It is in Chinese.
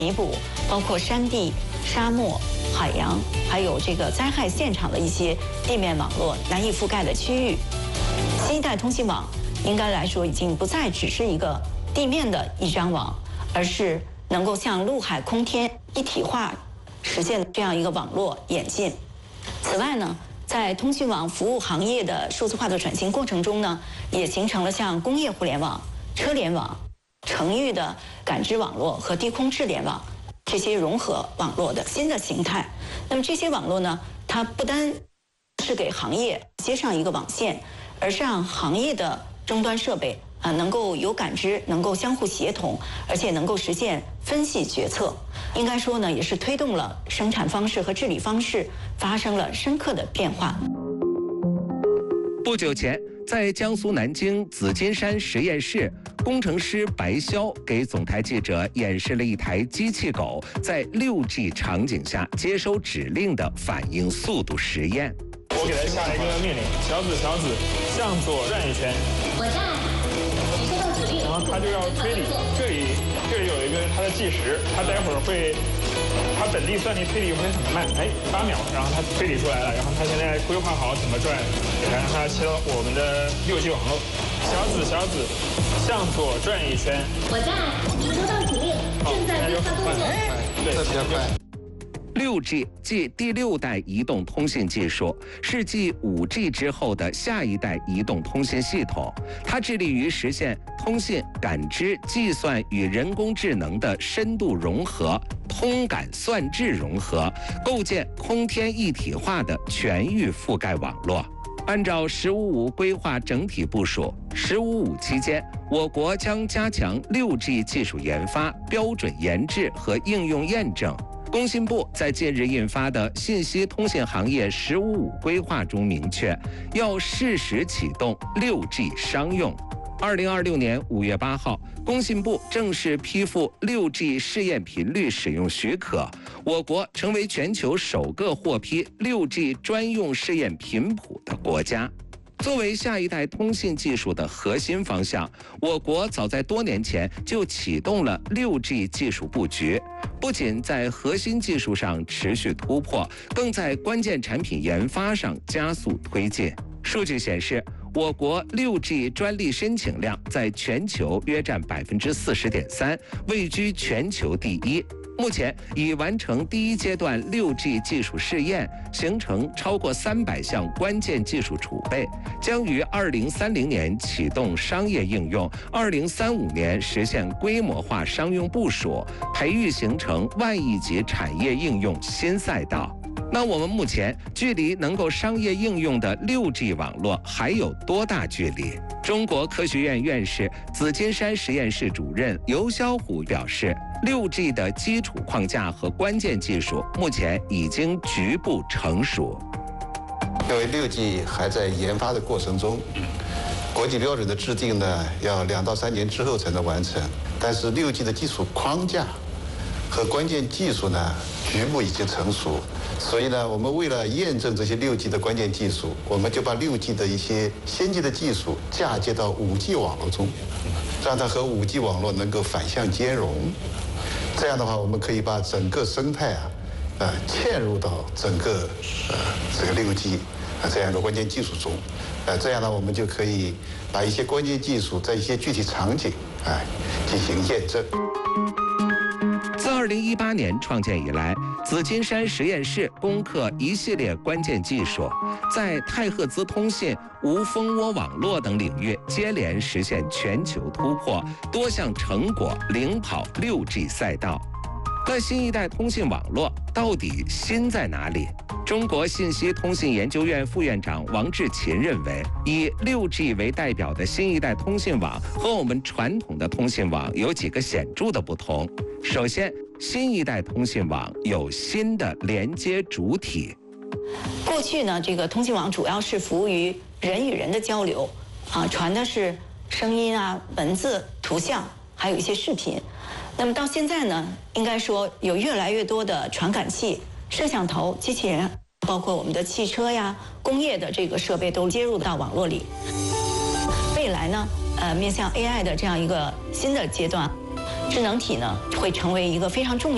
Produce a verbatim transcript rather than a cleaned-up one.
弥补包括山地、沙漠、海洋，还有这个灾害现场的一些地面网络难以覆盖的区域。新一代通信网应该来说已经不再只是一个地面的一张网，而是能够向陆海空天一体化实现这样一个网络演进。此外呢，在通讯网服务行业的数字化的转型过程中呢，也形成了像工业互联网、车联网、城域的感知网络和低空智联网这些融合网络的新的形态。那么这些网络呢，它不单是给行业接上一个网线，而是让行业的终端设备啊能够有感知，能够相互协同，而且能够实现分析决策。应该说呢，也是推动了生产方式和治理方式发生了深刻的变化。 不久前，在江苏南京紫金山实验室，工程师白潇给总台记者演示了一台机器狗在 六 G 场景下接收指令的反应速度实验。 我给他下了一个命令：小紫，小紫，向左转一圈。 我在，你收到指令。 然后他就要推理，这里这里有一个它的计时，他待会儿会，他本地算力推理会很慢，哎，八秒，然后他推理出来了，然后他现在规划好怎么转，给他让他切到我们的 六 G 网络。小紫，小紫，向左转一圈。 我在，你收到指令，正在规划工作。 对， 这比较快。 六 G 即第六代移动通信技术，是继五 G 之后的下一代移动通信系统。它致力于实现通信、感知、计算与人工智能的深度融合，通感算智融合，构建空天一体化的全域覆盖网络。按照“十五五”规划整体部署，“十五五”期间，我国将加强六 G 技术研发、标准研制和应用验证。工信部在近日印发的信息通信行业“十五五”规划中明确，要适时启动六 G 商用。二零二六年五月八号，工信部正式批复六 G 试验频率使用许可，我国成为全球首个获批六 G 专用试验频谱的国家。作为下一代通信技术的核心方向，我国早在多年前就启动了六 G 技术布局，不仅在核心技术上持续突破，更在关键产品研发上加速推进。数据显示，我国六 G 专利申请量在全球约占百分之四十点三，位居全球第一。目前已完成第一阶段六 G 技术试验，形成超过三百项关键技术储备，将于二零三零年启动商业应用，二零三五年实现规模化商用部署，培育形成万亿级产业应用新赛道。那我们目前距离能够商业应用的六 G 网络还有多大距离？中国科学院院士、紫金山实验室主任游霄虎表示，六 G 的基础框架和关键技术目前已经局部成熟。 因为六 G 还在研发的过程中，国际标准的制定呢，要两到三年之后才能完成。但是六 G 的基础框架和关键技术呢，局部已经成熟。所以呢，我们为了验证这些六 G 的关键技术，我们就把六 G 的一些先进的技术嫁接到五 G 网络中，让它和五 G 网络能够反向兼容。这样的话，我们可以把整个生态啊，呃，嵌入到整个呃这个六 G 啊这样一个关键技术中，呃，这样呢，我们就可以把一些关键技术在一些具体场景啊进行验证。 自二零一八年创建以来，紫金山实验室攻克一系列关键技术，在太赫兹通信、无蜂窝网络等领域接连实现全球突破，多项成果领跑六 G 赛道。那新一代通信网络到底新在哪里？中国信息通信研究院副院长王志勤认为，以六 G 为代表的新一代通信网和我们传统的通信网有几个显著的不同。首先，新一代通信网有新的连接主体。 过去呢，这个通信网主要是服务于人与人的交流，啊，传的是声音啊、文字、图像，还有一些视频。那么到现在呢，应该说有越来越多的传感器、摄像头、机器人，包括我们的汽车呀、工业的这个设备都接入到网络里。未来呢，呃，面向 A I 的这样一个新的阶段，智能体呢会成为一个非常重要。